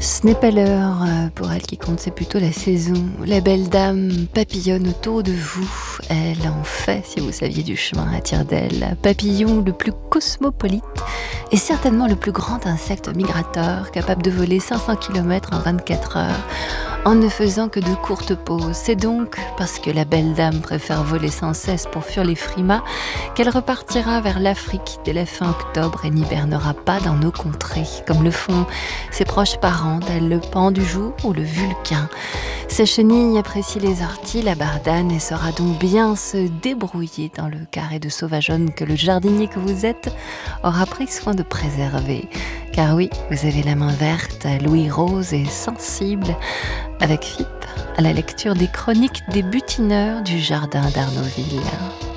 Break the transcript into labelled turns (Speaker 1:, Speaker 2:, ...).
Speaker 1: Ce n'est pas l'heure pour elle qui compte, c'est plutôt la saison. La belle dame papillonne autour de vous. Elle en fait, si vous saviez du chemin, attire d'elle. Papillon le plus cosmopolite et certainement le plus grand insecte migrateur, capable de voler 500 km en 24 heures en ne faisant que de courtes pauses. C'est donc parce que la belle dame préfère voler sans cesse pour fuir les frimas qu'elle repartira vers l'Afrique dès la fin octobre et n'hibernera pas dans nos contrées, comme le font ses proches parents, tels le pan du jour ou le vulcain. Sa chenille apprécie les orties, la bardane, et saura donc bien se débrouiller dans le carré de sauvageonne que le jardinier que vous êtes aura pris soin de préserver. Car oui, vous avez la main verte, l'ouïe rose et sensible, avec FIP, à la lecture des chroniques des butineurs du jardin d'Arnaudville.